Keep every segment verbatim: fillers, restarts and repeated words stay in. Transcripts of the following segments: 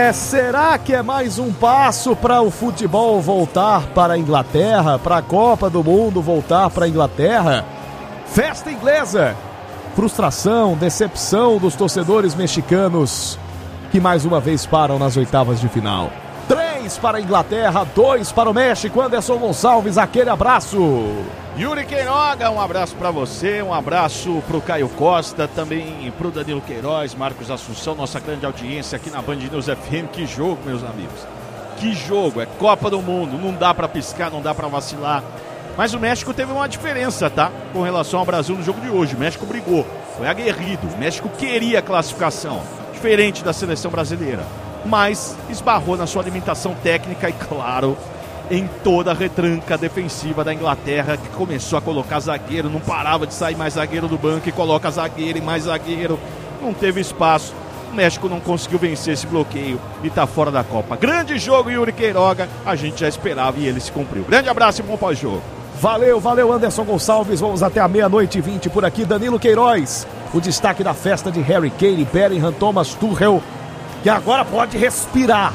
É, será que é mais um passo para o futebol voltar para a Inglaterra, para a Copa do Mundo voltar para a Inglaterra? Festa inglesa, frustração, decepção dos torcedores mexicanos que mais uma vez param nas oitavas de final. Três para a Inglaterra, dois para o México. Anderson Gonçalves, aquele abraço. Yuri Queiroga, um abraço para você, um abraço pro Caio Costa, também pro Danilo Queiroz, Marcos Assunção, nossa grande audiência aqui na Band News F M. Que jogo, meus amigos, que jogo, é Copa do Mundo, não dá para piscar, não dá para vacilar. Mas o México teve uma diferença, tá? Com relação ao Brasil no jogo de hoje. O México brigou, foi aguerrido, o México queria a classificação, diferente da seleção brasileira, mas esbarrou na sua limitação técnica e, claro, em toda a retranca defensiva da Inglaterra, que começou a colocar zagueiro, não parava de sair mais zagueiro do banco e coloca zagueiro e mais zagueiro, não teve espaço. O México não conseguiu vencer esse bloqueio e tá fora da Copa. Grande jogo, Yuri Queiroga, a gente já esperava e ele se cumpriu. Grande abraço e bom pós-jogo. Valeu, valeu Anderson Gonçalves, vamos até a meia-noite e vinte por aqui. Danilo Queiroz, o destaque da festa de Harry Kane, Bellingham, Thomas Tuchel, que agora pode respirar.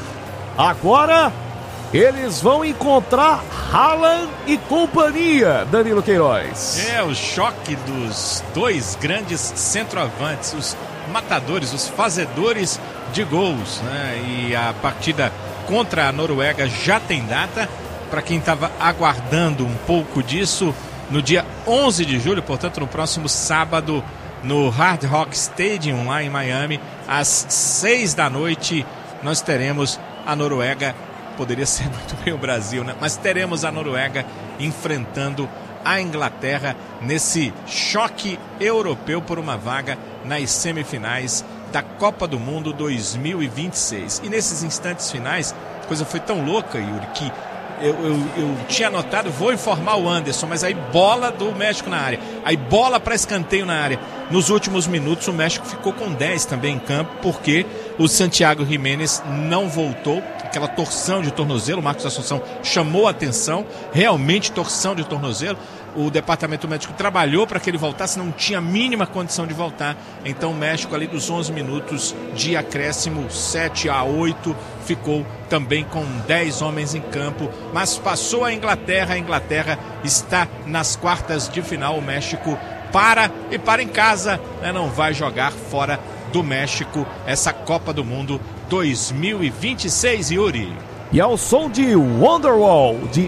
Agora eles vão encontrar Haaland e companhia, Danilo Queiroz. É, o choque dos dois grandes centroavantes, os matadores, os fazedores de gols, né? E a partida contra a Noruega já tem data. Para quem estava aguardando um pouco disso, no dia onze de julho, portanto no próximo sábado, no Hard Rock Stadium, lá em Miami, às seis da noite, nós teremos a Noruega. Poderia ser muito bem o Brasil, né? Mas teremos a Noruega enfrentando a Inglaterra nesse choque europeu por uma vaga nas semifinais da Copa do Mundo dois mil e vinte e seis. E nesses instantes finais, a coisa foi tão louca, Yuri, que Eu, eu, eu tinha anotado, vou informar o Anderson, mas aí bola do México na área, aí bola para escanteio na área. Nos últimos minutos o México ficou com dez também em campo, porque o Santiago Jiménez não voltou, aquela torção de tornozelo, o Marcos Assunção chamou a atenção, realmente torção de tornozelo. O departamento médico trabalhou para que ele voltasse, não tinha a mínima condição de voltar. Então o México ali dos onze minutos de acréscimo, sete a oito, ficou também com dez homens em campo. Mas passou a Inglaterra, a Inglaterra está nas quartas de final. O México para e para em casa, né? Não vai jogar fora do México essa Copa do Mundo dois mil e vinte e seis, Yuri. E ao som de Wonderwall, de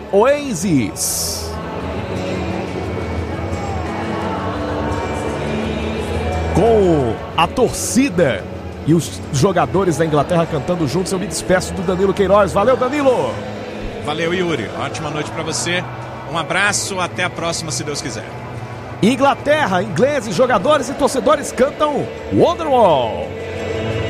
Oasis. Com a torcida e os jogadores da Inglaterra cantando juntos, eu me despeço do Danilo Queiroz. Valeu, Danilo! Valeu, Yuri. Ótima noite para você. Um abraço, até a próxima, se Deus quiser. Inglaterra, ingleses, jogadores e torcedores cantam Wonderwall.